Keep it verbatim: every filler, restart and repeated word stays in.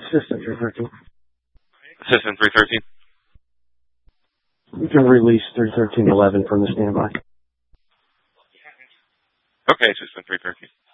System three thirteen. System three thirteen. You can release three thirteen eleven from the standby. Okay, System three thirteen.